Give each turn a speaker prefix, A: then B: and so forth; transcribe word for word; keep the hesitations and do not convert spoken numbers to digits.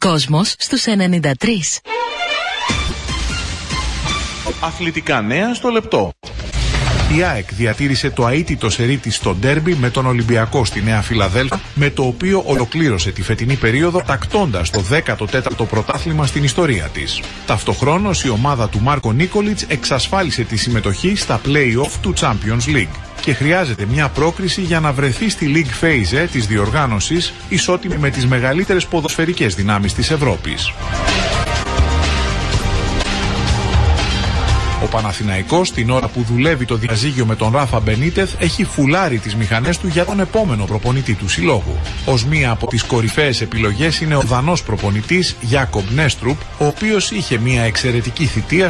A: Κόσμος στους ενενήντα τρία.
B: Αθλητικά νέα στο λεπτό. Η ΑΕΚ διατήρησε το αίτητο σερί της στο ντέρμπι με τον Ολυμπιακό στη Νέα Φιλαδέλφια, με το οποίο ολοκλήρωσε τη φετινή περίοδο τακτώντας το δέκατο τέταρτο πρωτάθλημα στην ιστορία της. Ταυτοχρόνως η ομάδα του Μάρκο Νίκολιτς εξασφάλισε τη συμμετοχή στα play-off του Champions League και χρειάζεται μια πρόκριση για να βρεθεί στη League Phase της διοργάνωσης ισότιμη με τις μεγαλύτερες ποδοσφαιρικές δυνάμεις της Ευρώπης. Ο Παναθηναϊκός, την ώρα που δουλεύει το διαζύγιο με τον Ράφα Μπενίτεθ, έχει φουλάρει τις μηχανές του για τον επόμενο προπονητή του συλλόγου. Ως μία από τις κορυφαίες επιλογές είναι ο Δανός προπονητής Γιάκομπ Νέστρουπ, ο οποίος είχε μία εξαιρετική θητεία